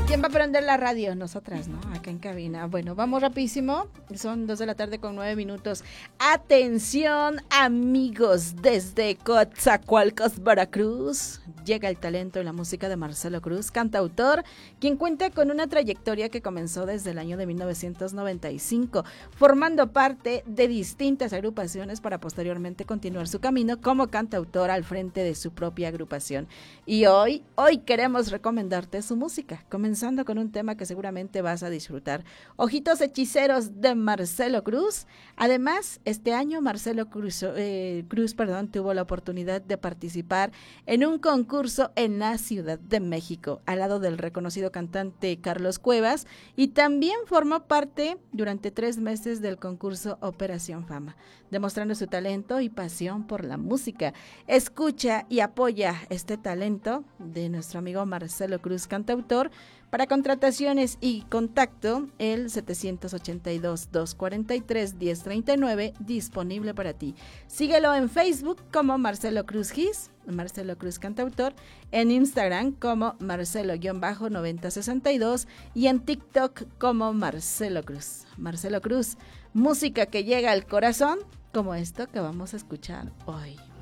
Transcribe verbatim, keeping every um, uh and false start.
¿Quién va a prender la radio? Nosotras, ¿no? Acá en cabina. Bueno, vamos rapidísimo. Son dos de la tarde con nueve minutos. Atención, amigos, desde Coatzacoalcos, Veracruz. Llega el talento y la música de Marcelo Cruz, cantautor, quien cuenta con una trayectoria que comenzó desde el año de mil novecientos noventa y cinco, formando parte de distintas agrupaciones para posteriormente continuar su camino como cantautor al frente de su propia agrupación. Y hoy, hoy queremos recomendarte su música, comenzando con un tema que seguramente vas a disfrutar. Ojitos Hechiceros de Marcelo Cruz. Además, este año Marcelo Cruz, eh, Cruz perdón, tuvo la oportunidad de participar en un concurso en la Ciudad de México, al lado del reconocido cantante Carlos Cuevas, y también formó parte durante tres meses del concurso Operación Fama, demostrando su talento y pasión por la música. Escucha y apoya este talento de nuestro amigo Marcelo Cruz, cantautor. Para contrataciones y contacto, el setecientos ochenta y dos, doscientos cuarenta y tres, diez treinta y nueve, disponible para ti. Síguelo en Facebook como Marcelo Cruz Gis, Marcelo Cruz Cantautor, en Instagram como Marcelo-noventa sesenta y dos y en TikTok como Marcelo Cruz. Marcelo Cruz, música que llega al corazón, como esto que vamos a escuchar hoy.